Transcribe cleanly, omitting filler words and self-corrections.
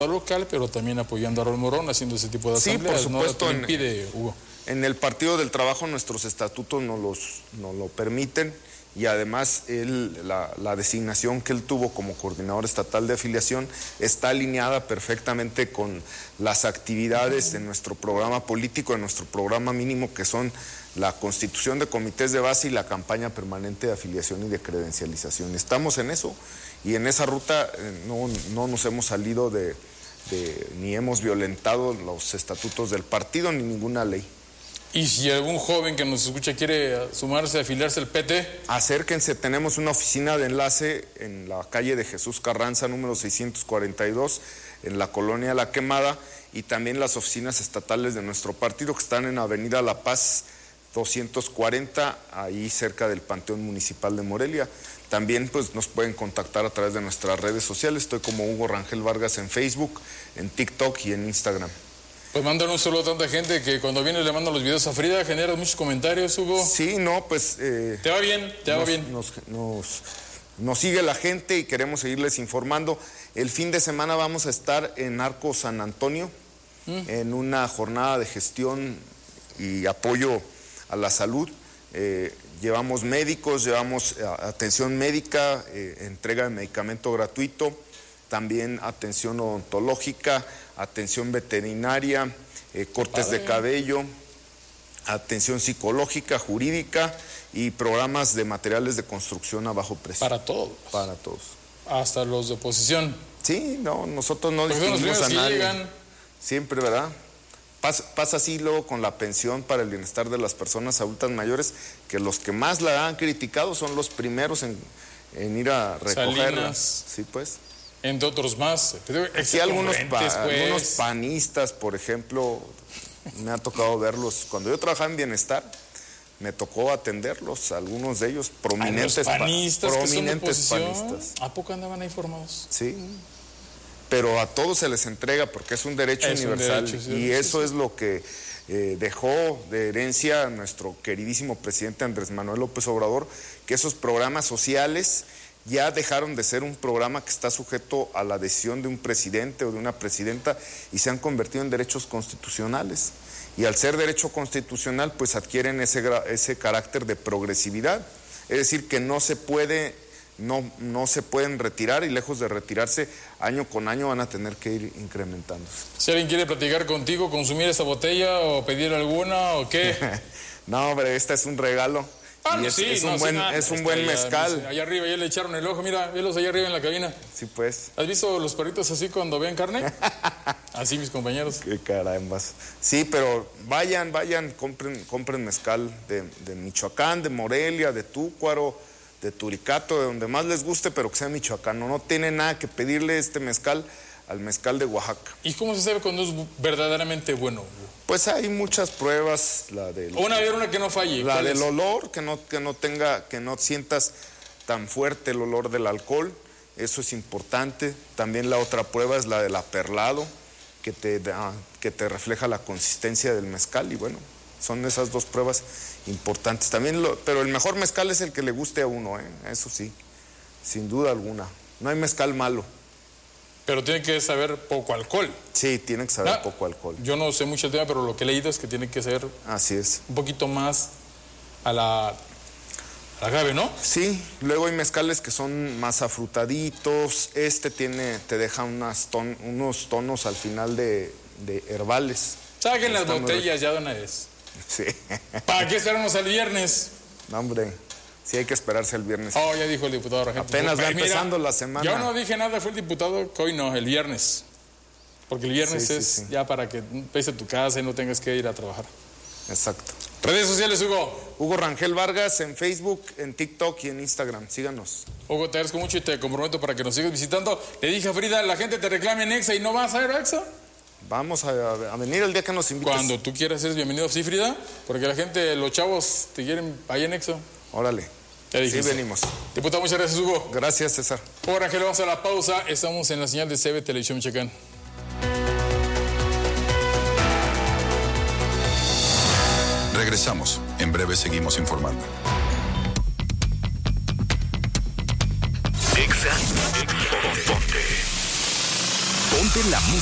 local, pero también apoyando a Raúl Morón, haciendo ese tipo de asambleas. Sí, por supuesto. ¿No? ¿Te lo impide, Hugo? En el Partido del Trabajo nuestros estatutos no lo permiten, y además la designación que él tuvo como coordinador estatal de afiliación está alineada perfectamente con las actividades de nuestro programa político, de nuestro programa mínimo, que son la constitución de comités de base y la campaña permanente de afiliación y de credencialización. Estamos en eso, y en esa ruta no nos hemos salido ni hemos violentado los estatutos del partido ni ninguna ley. Y si algún joven que nos escucha quiere sumarse, afiliarse al PT... Acérquense, tenemos una oficina de enlace en la calle de Jesús Carranza, número 642, en la colonia La Quemada, y también las oficinas estatales de nuestro partido, que están en Avenida La Paz 240, ahí cerca del Panteón Municipal de Morelia. También pues nos pueden contactar a través de nuestras redes sociales. Estoy como Hugo Rangel Vargas en Facebook, en TikTok y en Instagram. Pues mandan un saludo a tanta gente que cuando viene le mandan los videos a Frida, genera muchos comentarios, Hugo. Sí, no, pues... ¿Te va bien? ¿Te va bien? Nos sigue la gente y queremos seguirles informando. El fin de semana vamos a estar en Arco San Antonio, en una jornada de gestión y apoyo a la salud. Llevamos médicos, llevamos atención médica, entrega de medicamento gratuito, también atención odontológica, atención veterinaria, cortes de cabello, atención psicológica, jurídica y programas de materiales de construcción a bajo precio. Para todos. Para todos. Hasta los de oposición. Sí, no, nosotros no distinguimos a nadie. Llegan. Siempre, ¿verdad? Pasa así luego con la pensión para el bienestar de las personas adultas mayores, que los que más la han criticado son los primeros en ir a recogerla. Salinas. Sí, pues. Entre otros más. Sí, algunos panistas, por ejemplo, me ha tocado verlos. Cuando yo trabajaba en Bienestar, me tocó atenderlos, algunos de ellos, prominentes panistas. panistas. ¿A poco andaban ahí formados? Sí, pero a todos se les entrega porque es un derecho universal. Y eso es lo que dejó de herencia a nuestro queridísimo presidente Andrés Manuel López Obrador, que esos programas sociales ya dejaron de ser un programa que está sujeto a la decisión de un presidente o de una presidenta y se han convertido en derechos constitucionales. Y al ser derecho constitucional, pues adquieren ese carácter de progresividad. Es decir, que no se pueden retirar, y lejos de retirarse, año con año van a tener que ir incrementándose. Si alguien quiere platicar contigo, consumir esa botella o pedir alguna o qué. No, hombre, esta es un regalo. Y es un buen mezcal. Allá arriba ya le echaron el ojo, mira, velos allá arriba en la cabina. Sí, pues. ¿Has visto los perritos así cuando ven carne? Así mis compañeros. Qué carambas. Sí, pero vayan, compren mezcal de Michoacán, de Morelia, de Túcuaro, de Turicato, de donde más les guste, pero que sea michoacano. No tiene nada que pedirle este mezcal al mezcal de Oaxaca. ¿Y cómo se sabe cuando es verdaderamente bueno? Pues hay muchas pruebas, la del... Una que no falle. La del olor, que no sientas tan fuerte el olor del alcohol, eso es importante. También la otra prueba es la del aperlado, que te refleja la consistencia del mezcal, y bueno, son esas dos pruebas importantes. También pero el mejor mezcal es el que le guste a uno, eso sí, sin duda alguna. No hay mezcal malo. Pero tiene que saber poco alcohol. Sí, tiene que saber poco alcohol. Yo no sé mucho el tema, pero lo que he leído es que tiene que ser... Así es. Un poquito más a la agave, ¿no? Sí, luego hay mezcales que son más afrutaditos. Te deja unos tonos al final de herbales. Saquen las botellas ya de una vez. Sí. ¿Para qué esperamos al viernes? No, hombre, sí hay que esperarse el viernes. Oh, ya dijo el diputado Argento. Apenas va empezando la semana. Yo no dije nada, fue el diputado que hoy no, el viernes. Porque el viernes es ya para que pese tu casa y no tengas que ir a trabajar. Exacto. Redes sociales, Hugo. Hugo Rangel Vargas en Facebook, en TikTok y en Instagram. Síganos. Hugo, te agradezco mucho y te comprometo para que nos sigas visitando. Le dije a Frida, la gente te reclama en Exa y no vas a ir a Exa. Vamos a venir el día que nos invites. Cuando tú quieras eres bienvenido, ¿sí, Frida? Porque la gente, los chavos, te quieren ahí en Exa. Órale. Sí, venimos. Diputado, muchas gracias, Hugo. Gracias, César. Hugo Rangel, vamos a la pausa. Estamos en la señal de CB Televisión Michoacán. Regresamos. En breve seguimos informando. Ponte la